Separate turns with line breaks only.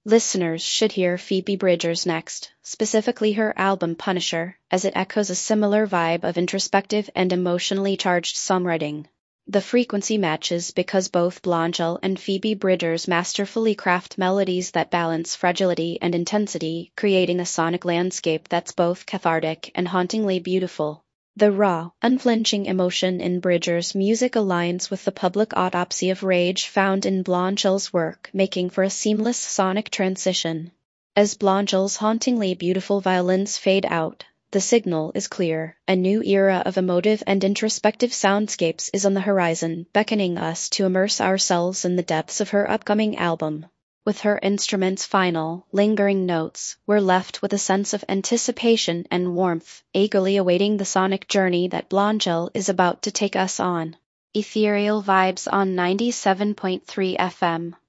Listeners should hear Phoebe Bridgers next, specifically her album Punisher, as it echoes a similar vibe of introspective and emotionally charged songwriting. The frequency matches because both Blondell and Phoebe Bridgers masterfully craft melodies that balance fragility and intensity, creating a sonic landscape that's both cathartic and hauntingly beautiful. The raw, unflinching emotion in Bridgers' music aligns with the public autopsy of rage found in Blondell's work, making for a seamless sonic transition. As Blondell's hauntingly beautiful violins fade out, the signal is clear. A new era of emotive and introspective soundscapes is on the horizon, beckoning us to immerse ourselves in the depths of her upcoming album. With her instrument's final, lingering notes, we're left with a sense of anticipation and warmth, eagerly awaiting the sonic journey that Blondell is about to take us on. Ethereal Vibes on 97.3 FM.